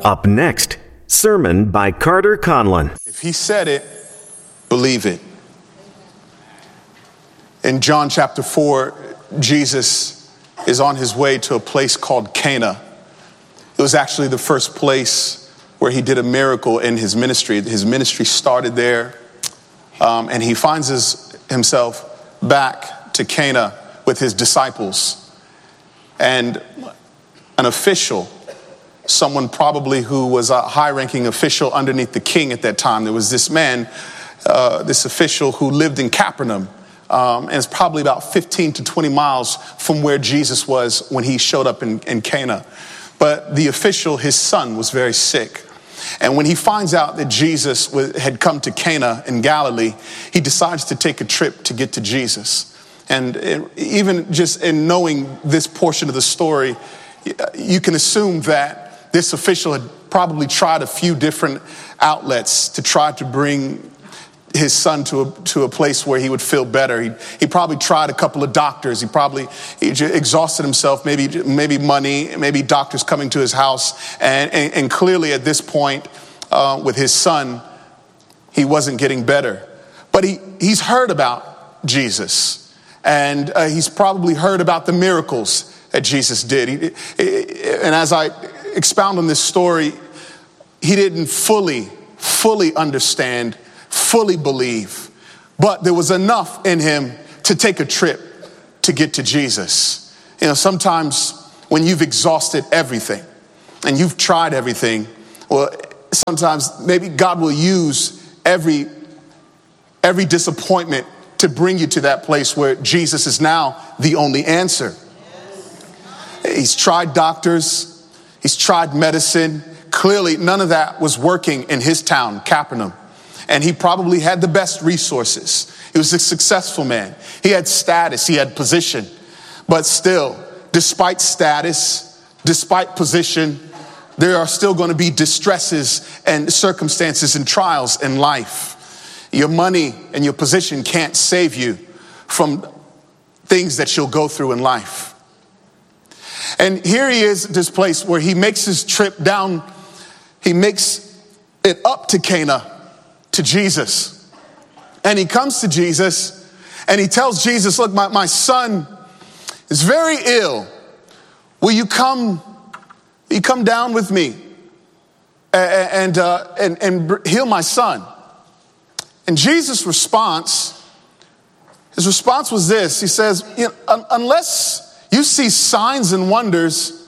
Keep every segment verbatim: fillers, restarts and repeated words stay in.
Up next, sermon by Carter Conlon. If he said it, believe it. In John chapter four, Jesus is on his way to a place called Cana. It was actually the first place where he did a miracle in his ministry. His ministry started there, um, and he finds his, himself back to Cana with his disciples. And an official, someone probably who was a high-ranking official underneath the king at that time. There was this man, uh, this official who lived in Capernaum, um, and it's probably about fifteen to twenty miles from where Jesus was when he showed up in, in Cana. But the official, his son, was very sick. And when he finds out that Jesus had come to Cana in Galilee, he decides to take a trip to get to Jesus. And even just in knowing this portion of the story, you can assume that this official had probably tried a few different outlets to try to bring his son to a, to a place where he would feel better. He, he probably tried a couple of doctors. He probably he exhausted himself, maybe maybe money, maybe doctors coming to his house. And, and, and clearly at this point uh, with his son, he wasn't getting better. But he, he's heard about Jesus. And uh, he's probably heard about the miracles that Jesus did. He, and as I expound on this story, he didn't fully, fully understand, fully believe, but there was enough in him to take a trip to get to Jesus. You know, sometimes when you've exhausted everything and you've tried everything, well, sometimes maybe God will use every, every disappointment to bring you to that place where Jesus is now the only answer. He's tried doctors, he's tried medicine. Clearly, none of that was working in his town, Capernaum. And he probably had the best resources. He was a successful man. He had status, he had position. But still, despite status, despite position, there are still going to be distresses and circumstances and trials in life. Your money and your position can't save you from things that you'll go through in life. And here he is at this place where he makes his trip down. He makes it up to Cana, to Jesus. And he comes to Jesus and he tells Jesus, look, my, my son is very ill. Will you come, will you come down with me and, uh, and, and heal my son? And Jesus' response, his response was this. He says, you know, un- unless you see signs and wonders,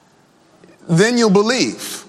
then you'll believe.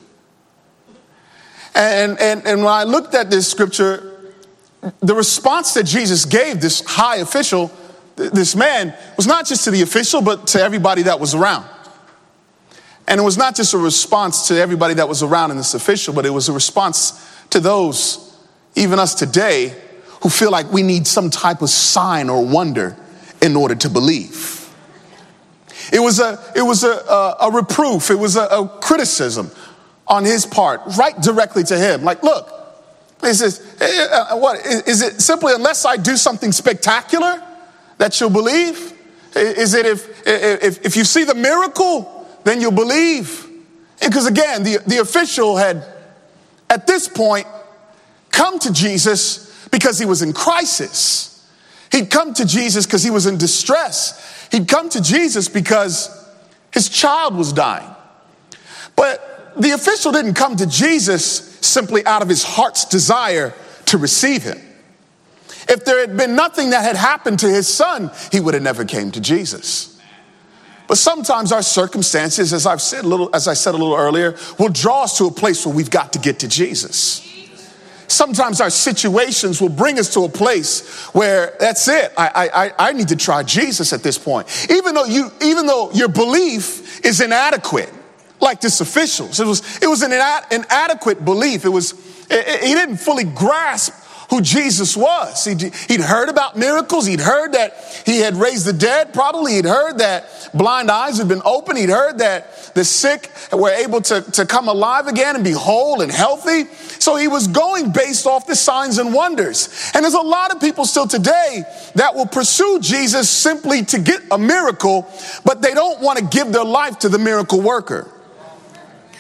And, and, and when I looked at this scripture, the response that Jesus gave this high official, this man, was not just to the official, but to everybody that was around. And it was not just a response to everybody that was around in this official, but it was a response to those, even us today, who feel like we need some type of sign or wonder in order to believe. It was a, it was a, a, a reproof. It was a, a criticism on his part, right directly to him. Like, look, he says, uh, what is it? Simply, unless I do something spectacular that you'll believe? Is it if if, if you see the miracle, then you'll believe? Because again, the, the official had, at this point, come to Jesus because he was in crisis. He'd come to Jesus because he was in distress. He'd come to Jesus because his child was dying. But the official didn't come to Jesus simply out of his heart's desire to receive him. If there had been nothing that had happened to his son, he would have never came to Jesus. But sometimes our circumstances, as I've said a little, as I said a little earlier, will draw us to a place where we've got to get to Jesus. Sometimes our situations will bring us to a place where that's it. I, I, I need to try Jesus at this point. Even though you, even though your belief is inadequate, like this official. It was, it was an inadequate belief. It was, it, he didn't fully grasp who Jesus was. He'd, he'd heard about miracles. He'd heard that he had raised the dead. Probably he'd heard that blind eyes had been opened. He'd heard that the sick were able to, to come alive again and be whole and healthy. So he was going based off the signs and wonders. And there's a lot of people still today that will pursue Jesus simply to get a miracle, but they don't want to give their life to the miracle worker.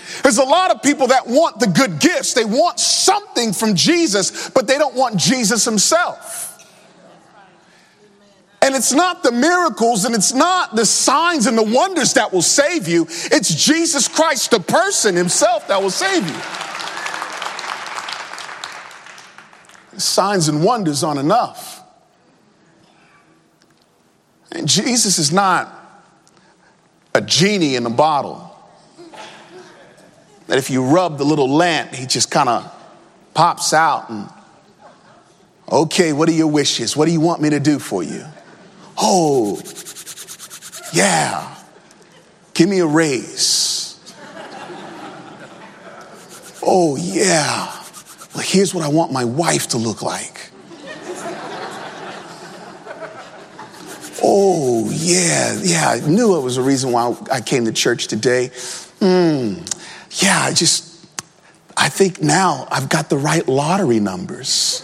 There's a lot of people that want the good gifts. They want something from Jesus, but they don't want Jesus himself. And it's not the miracles and it's not the signs and the wonders that will save you. It's Jesus Christ, the person himself, that will save you. Signs and wonders aren't enough. And Jesus is not a genie in a bottle that if you rub the little lamp, he just kind of pops out and, okay, what are your wishes? What do you want me to do for you? Oh, yeah, give me a raise. Oh, yeah, well, here's what I want my wife to look like. Oh, yeah, yeah, I knew it was a reason why I came to church today. Hmm, yeah, I just, I think now I've got the right lottery numbers.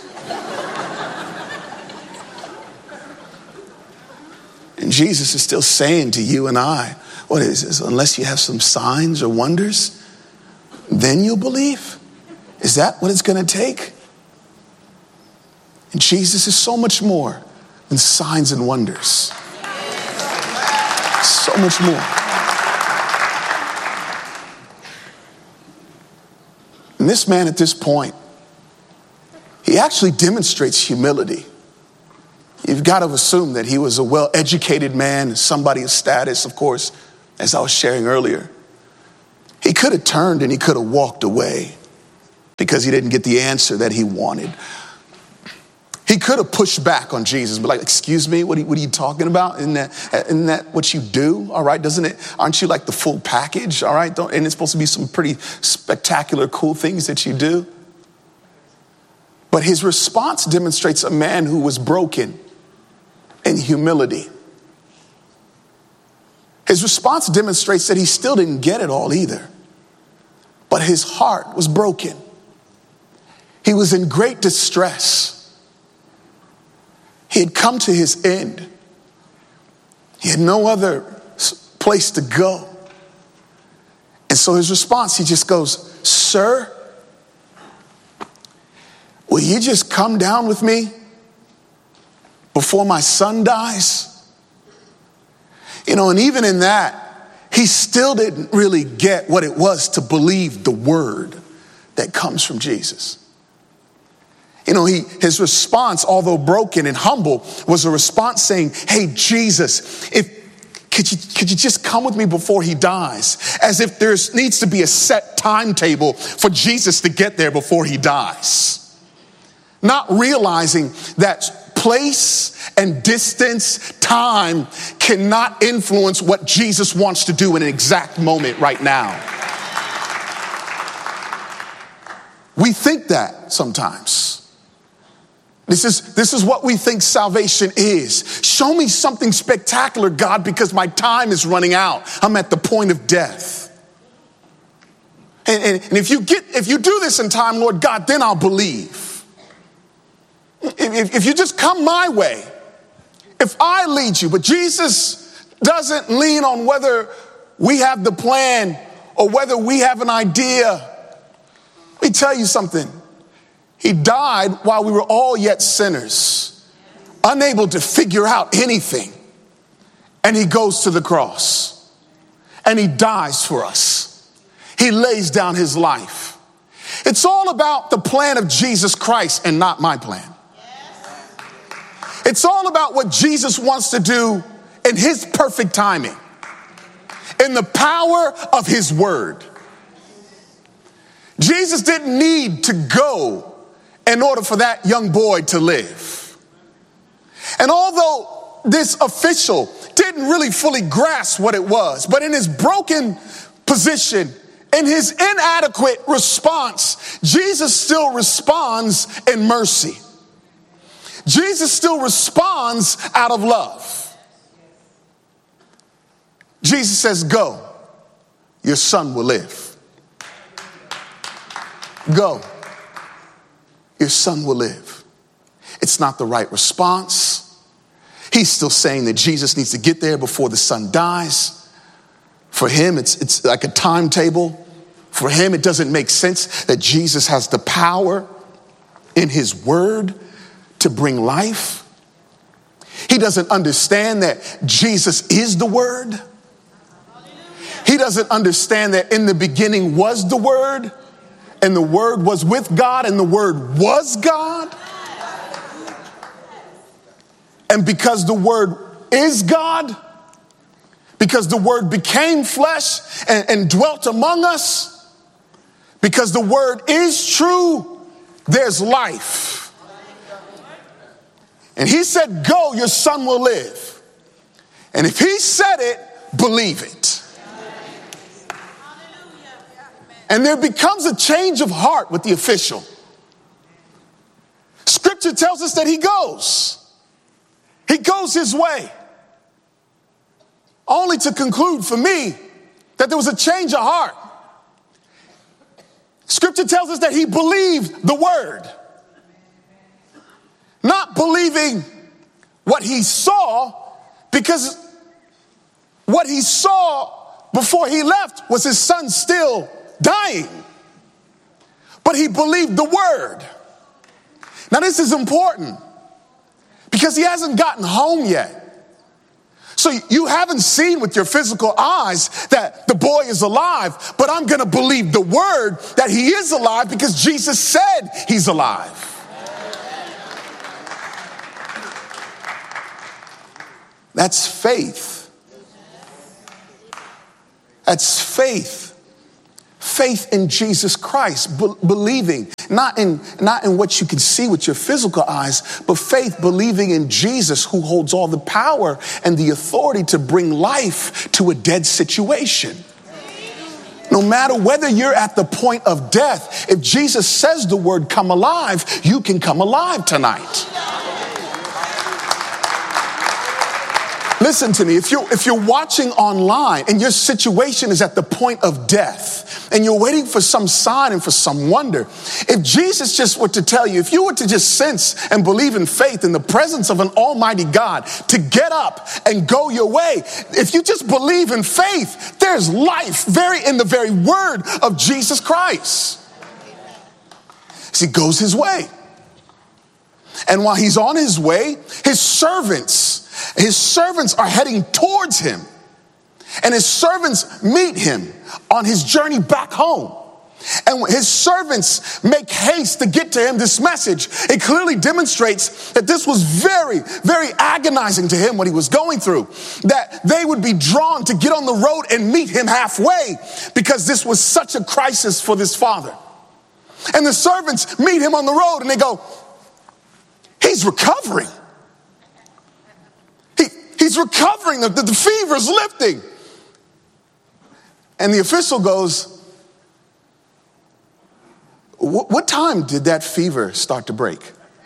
And Jesus is still saying to you and I, what is this? Unless you have some signs or wonders, then you'll believe? Is that what it's going to take? And Jesus is so much more than signs and wonders. So much more. And this man at this point, he actually demonstrates humility. You've got to assume that he was a well-educated man, somebody of status, of course, as I was sharing earlier. He could have turned and he could have walked away because he didn't get the answer that he wanted. He could have pushed back on Jesus, but like, excuse me, what are you, what are you talking about? Isn't that, isn't that what you do? All right, doesn't it? Aren't you like the full package? All right, Don't, and it's supposed to be some pretty spectacular, cool things that you do. But his response demonstrates a man who was broken in humility. His response demonstrates that he still didn't get it all either, but his heart was broken. He was in great distress. He had come to his end. He had no other place to go. And so his response, he just goes, "Sir, will you just come down with me before my son dies?" You know, and even in that, he still didn't really get what it was to believe the word that comes from Jesus. You know, he, his response, although broken and humble, was a response saying, "Hey, Jesus, if could you, could you just come with me before he dies?" As if there needs to be a set timetable for Jesus to get there before he dies. Not realizing that place and distance, time cannot influence what Jesus wants to do in an exact moment right now. We think that sometimes. This is, this is what we think salvation is. Show me something spectacular, God, because my time is running out. I'm at the point of death. And, and, and if you get, if you do this in time, Lord God, then I'll believe. If, if you just come my way, if I lead you, but Jesus doesn't lean on whether we have the plan or whether we have an idea. Let me tell you something. He died while we were all yet sinners, unable to figure out anything. And he goes to the cross and he dies for us. He lays down his life. It's all about the plan of Jesus Christ and not my plan. It's all about what Jesus wants to do in his perfect timing, in the power of his word. Jesus didn't need to go in order for that young boy to live. And although this official didn't really fully grasp what it was, but in his broken position, in his inadequate response, Jesus still responds in mercy. Jesus still responds out of love. Jesus says, "Go, your son will live." Go, your son will live. It's not the right response. He's still saying that Jesus needs to get there before the son dies. For him, it's, it's like a timetable. For him, it doesn't make sense that Jesus has the power in his word to bring life. He doesn't understand that Jesus is the word. He doesn't understand that in the beginning was the word, and the word was with God, and the word was God. And because the word is God, because the word became flesh and, and dwelt among us, because the word is true, there's life. And he said, go, your son will live. And if he said it, believe it. And there becomes a change of heart with the official. Scripture tells us that he goes. He goes his way. Only to conclude for me that there was a change of heart. Scripture tells us that he believed the word. Not believing what he saw, because what he saw before he left was his son still dying. But he believed the word. Now this is important because he hasn't gotten home yet. So you haven't seen with your physical eyes that the boy is alive, but I'm going to believe the word that he is alive because Jesus said he's alive. That's faith. That's faith. Faith in Jesus Christ, be- believing, not in, not in what you can see with your physical eyes, but faith believing in Jesus, who holds all the power and the authority to bring life to a dead situation. No matter whether you're at the point of death, if Jesus says the word come alive, you can come alive tonight. Listen to me, if you're, if you're watching online and your situation is at the point of death and you're waiting for some sign and for some wonder, if Jesus just were to tell you, if you were to just sense and believe in faith in the presence of an almighty God to get up and go your way, if you just believe in faith, there's life very in the very word of Jesus Christ. See, he goes his way. And while he's on his way, his servants His servants are heading towards him, and his servants meet him on his journey back home. And when his servants make haste to get to him this message, it clearly demonstrates that this was very, very agonizing to him what he was going through, that they would be drawn to get on the road and meet him halfway because this was such a crisis for this father. And the servants meet him on the road and they go, he's recovering. He's recovering. The, the fever's lifting. And the official goes, what time did that fever start to break?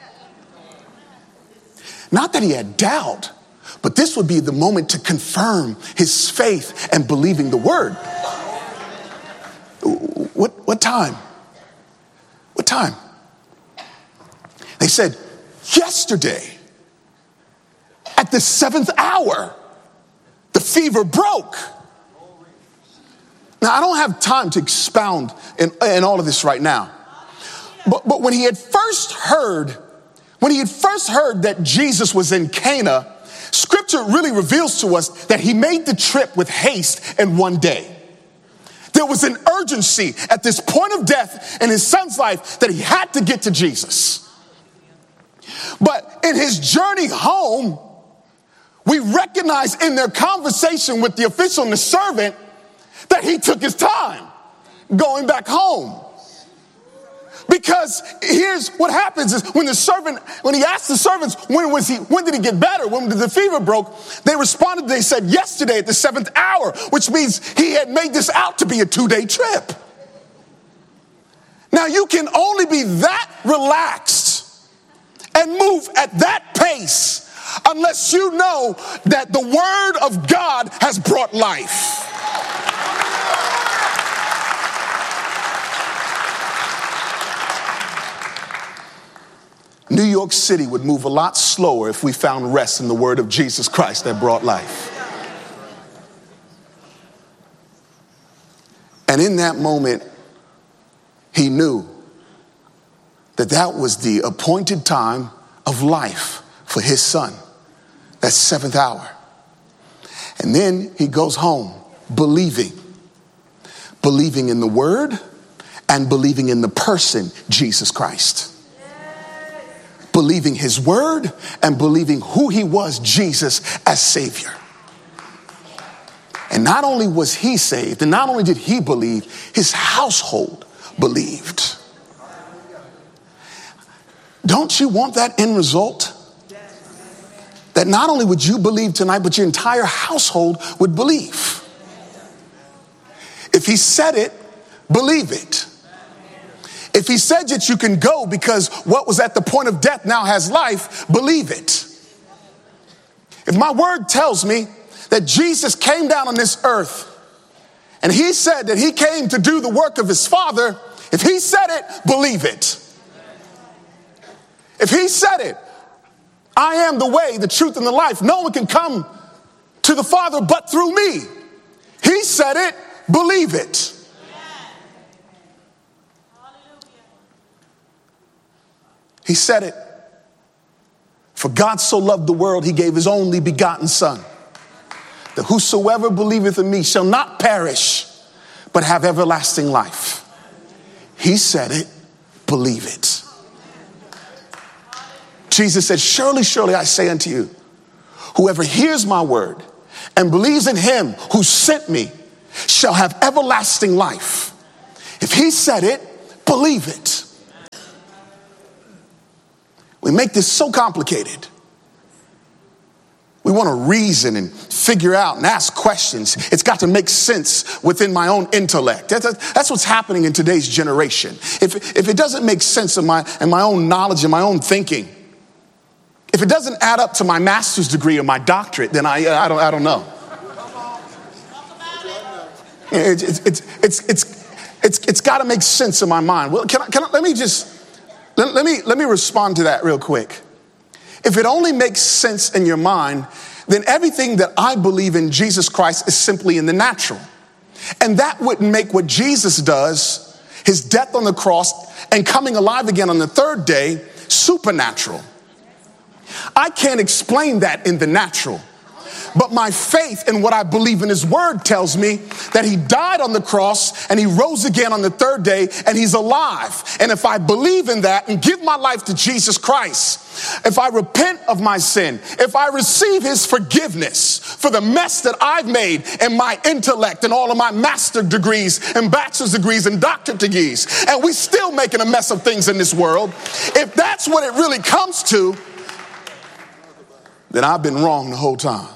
Not that he had doubt, but this would be the moment to confirm his faith and believing the word. What, what time? What time? They said, yesterday. At the seventh hour, the fever broke. Now, I don't have time to expound in, in all of this right now. But, but when he had first heard, when he had first heard that Jesus was in Cana, Scripture really reveals to us that he made the trip with haste in one day. There was an urgency at this point of death in his son's life that he had to get to Jesus. But in his journey home, we recognize in their conversation with the official and the servant that he took his time going back home. Because here's what happens is when the servant, when he asked the servants, when was he, when did he get better? When the fever broke? They responded, they said yesterday at the seventh hour, which means he had made this out to be a two-day trip. Now you can only be that relaxed and move at that pace unless you know that the word of God has brought life. New York City would move a lot slower if we found rest in the word of Jesus Christ that brought life. And in that moment, he knew that that was the appointed time of life for his son, that seventh hour. And then he goes home believing, believing in the word and believing in the person, Jesus Christ. Believing his word and believing who he was, Jesus, as Savior. And not only was he saved, and not only did he believe, his household believed. Don't you want that end result? That not only would you believe tonight, but your entire household would believe. If he said it, believe it. If he said that you can go because what was at the point of death now has life, believe it. If my word tells me that Jesus came down on this earth and he said that he came to do the work of his Father, if he said it, believe it. If he said it, I am the way, the truth, and the life. No one can come to the Father but through me. He said it, believe it. He said it. For God so loved the world, he gave his only begotten Son, that whosoever believeth in me shall not perish, but have everlasting life. He said it, believe it. Jesus said, surely, surely I say unto you, whoever hears my word and believes in him who sent me shall have everlasting life. If he said it, believe it. We make this so complicated. We want to reason and figure out and ask questions. It's got to make sense within my own intellect. That's, that's what's happening in today's generation. If, if it doesn't make sense in my, in my own knowledge and my own thinking, if it doesn't add up to my master's degree or my doctorate, then I, I, don't, I don't know. It's, it's, it's, it's, it's, it's, it's got to make sense in my mind. Well, can I, can I, let me just... Let, let me let me respond to that real quick. If it only makes sense in your mind, then everything that I believe in Jesus Christ is simply in the natural. And that wouldn't make what Jesus does, his death on the cross and coming alive again on the third day, supernatural. I can't explain that in the natural. But my faith in what I believe in his word tells me that he died on the cross and he rose again on the third day and he's alive. And if I believe in that and give my life to Jesus Christ, if I repent of my sin, if I receive his forgiveness for the mess that I've made in my intellect and all of my master degrees and bachelor's degrees and doctorate degrees, and we still making a mess of things in this world, if that's what it really comes to, then I've been wrong the whole time.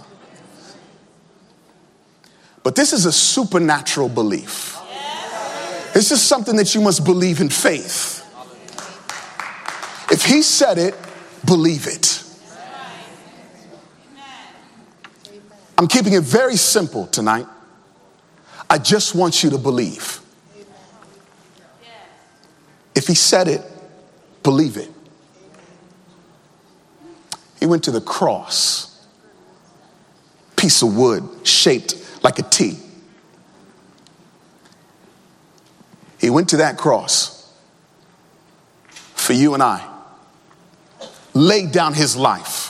But this is a supernatural belief. It's just something that you must believe in faith. If he said it, believe it. I'm keeping it very simple tonight. I just want you to believe. If he said it, believe it. He went to the cross, piece of wood shaped like a T. He went to that cross for you and I, laid down his life.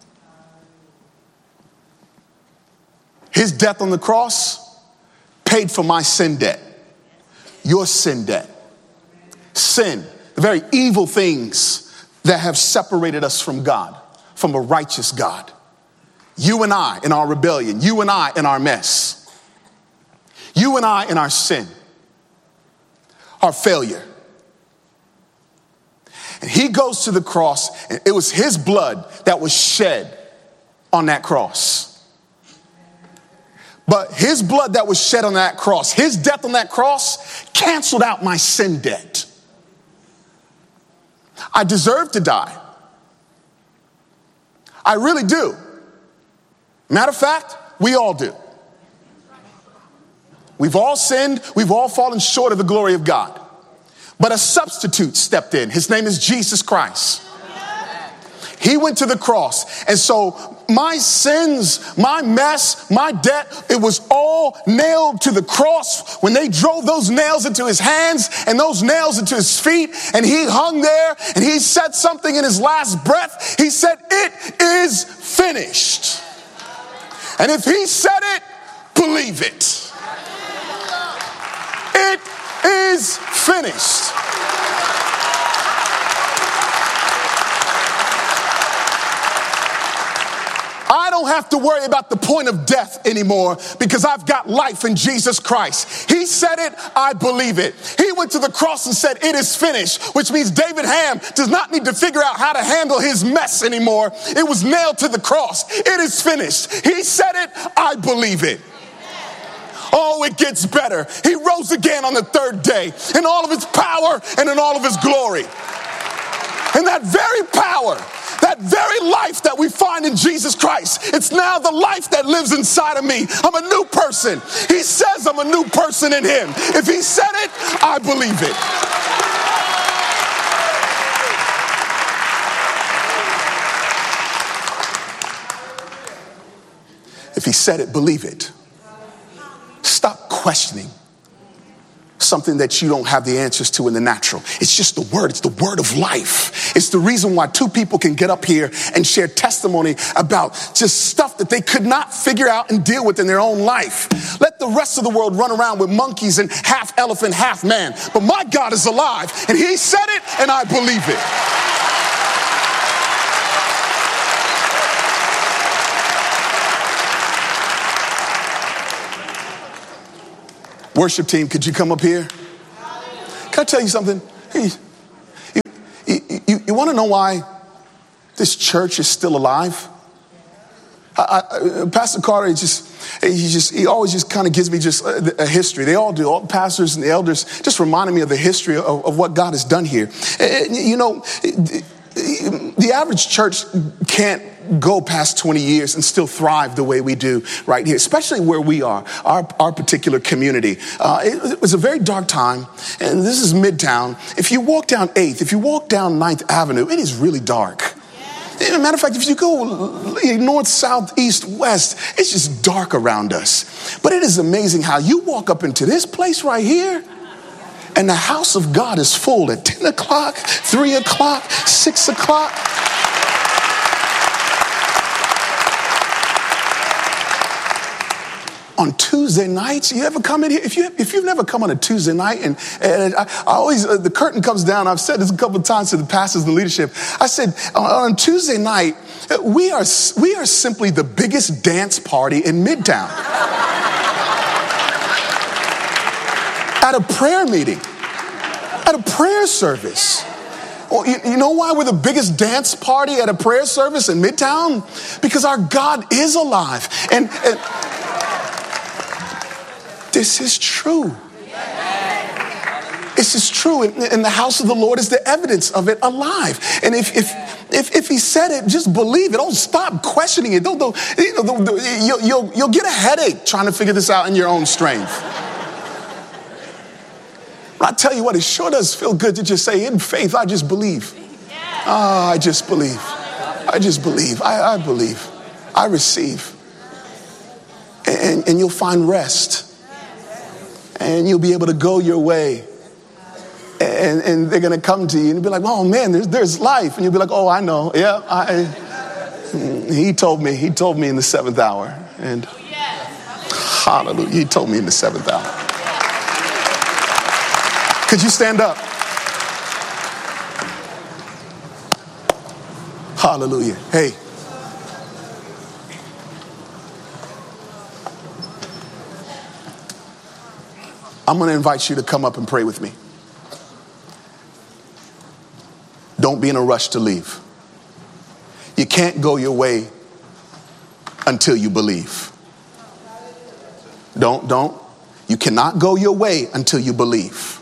His death on the cross paid for my sin debt, your sin debt. Sin, the very evil things that have separated us from God, from a righteous God. You and I in our rebellion, you and I in our mess, you and I in our sin, our failure. And he goes to the cross, and it was his blood that was shed on that cross. But his blood that was shed on that cross, his death on that cross, canceled out my sin debt. I deserve to die. I really do. Matter of fact, we all do. We've all sinned. We've all fallen short of the glory of God. But a substitute stepped in. His name is Jesus Christ. He went to the cross. And so my sins, my mess, my debt, it was all nailed to the cross when they drove those nails into his hands and those nails into his feet, and he hung there and he said something in his last breath. He said, "It is finished." And if he said it, believe it. It is finished. I don't have to worry about the point of death anymore because I've got life in Jesus Christ. He said it, I believe it. He went to the cross and said, "It is finished," which means David Ham does not need to figure out how to handle his mess anymore. It was nailed to the cross. It is finished. He said it, I believe it. Oh, it gets better. He rose again on the third day in all of his power and in all of his glory. And that very power, that very life that we find in Jesus Christ, it's now the life that lives inside of me. I'm a new person. He says I'm a new person in him. If he said it, I believe it. If he said it, believe it. Stop questioning something that you don't have the answers to in the natural. It's just the word. It's the word of life. It's the reason why two people can get up here and share testimony about just stuff that they could not figure out and deal with in their own life. Let the rest of the world run around with monkeys and half elephant, half man. But my God is alive, and he said it, and I believe it. Worship team, could you come up here? Can I tell you something? You, you, you, you want to know why this church is still alive? I, I, Pastor Carter, he just, he just, he always just kind of gives me just a, a history. They all do. All the pastors and the elders just reminding me of the history of, of what God has done here. And, you know, the average church can't go past twenty years and still thrive the way we do right here, especially where we are, our, our particular community. Uh, it, it was a very dark time, and this is Midtown. If you walk down eighth, if you walk down ninth Avenue, it is really dark. As a matter of fact, if you go north, south, east, west, it's just dark around us. But it is amazing how you walk up into this place right here, and the house of God is full at ten o'clock, three o'clock, six o'clock. On Tuesday nights, you ever come in here? If you if you've never come on a Tuesday night, and, and I, I always uh, the curtain comes down. I've said this a couple of times to the pastors and leadership. I said on Tuesday night, we are we are simply the biggest dance party in Midtown. At a prayer meeting, at a prayer service. Well, you, you know why we're the biggest dance party at a prayer service in Midtown? Because our God is alive, and. and This is true. This is true. And the house of the Lord is the evidence of it alive. And if if if, if he said it, just believe it. Don't stop questioning it. Don't, don't, you know, don't, don't, you'll, you'll, you'll get a headache trying to figure this out in your own strength. But I tell you what, it sure does feel good to just say, in faith, I just believe. Ah, oh, I just believe. I just believe. I, I believe. I receive. And, and you'll find rest. And you'll be able to go your way. And, and they're going to come to you and be like, oh, man, there's, there's life. And you'll be like, oh, I know. Yeah, I, he told me. He told me in the seventh hour. And hallelujah, he told me in the seventh hour. Could you stand up? Hallelujah. Hey. I'm going to invite you to come up and pray with me. Don't be in a rush to leave. You can't go your way until you believe. Don't, don't. You cannot go your way until you believe.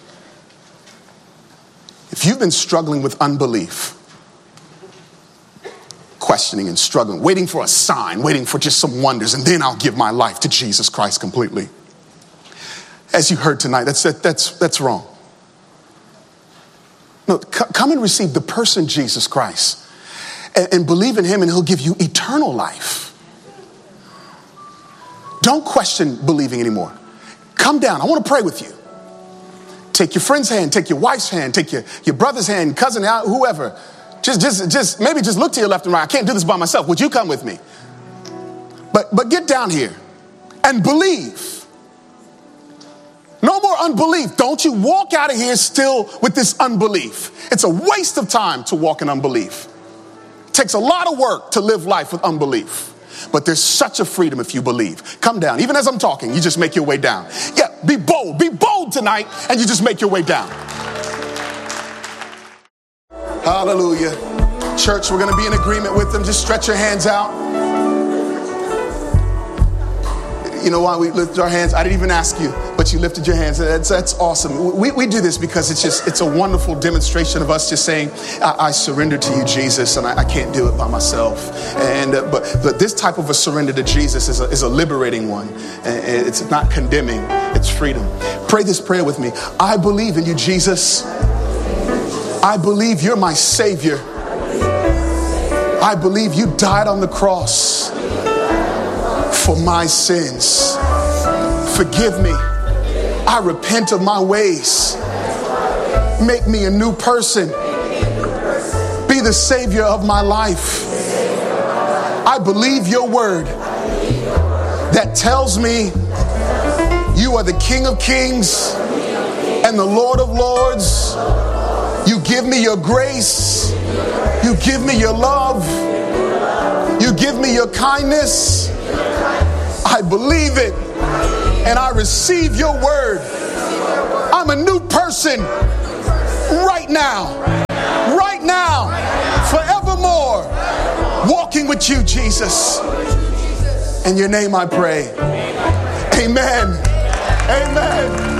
If you've been struggling with unbelief, questioning and struggling, waiting for a sign, waiting for just some wonders, and then I'll give my life to Jesus Christ completely. As you heard tonight, that's that, that's that's wrong. No, c- come and receive the person Jesus Christ. and, and believe in him, and he'll give you eternal life. Don't question believing anymore. Come down. I want to pray with you. Take your friend's hand, take your wife's hand, take your, your brother's hand, cousin, whoever. Just, just, just maybe just look to your left and right. I can't do this by myself. Would you come with me? But, but get down here and believe. No more unbelief. Don't you walk out of here still with this unbelief. It's a waste of time to walk in unbelief. It takes a lot of work to live life with unbelief. But there's such a freedom if you believe. Come down. Even as I'm talking, you just make your way down. Yeah, be bold. Be bold tonight, and you just make your way down. Hallelujah. Church, we're going to be in agreement with them. Just stretch your hands out. You know why we lift our hands? I didn't even ask you, but you lifted your hands. That's, that's awesome. We, we do this because it's just, it's a wonderful demonstration of us just saying, I, I surrender to you, Jesus, and I, I can't do it by myself. And uh, but, but this type of a surrender to Jesus is a, is a liberating one. And it's not condemning, it's freedom. Pray this prayer with me. I believe in you, Jesus. I believe you're my Savior. I believe you died on the cross for my sins. Forgive me. I repent of my ways. Make me a new person. Be the Savior of my life. I believe your word that tells me you are the King of Kings and the Lord of Lords. You give me your grace. You give me your love. You give me your kindness. I believe it, and I receive your word. I'm a new person right now, right now, forevermore, walking with you, Jesus. In your name I pray. Amen. Amen.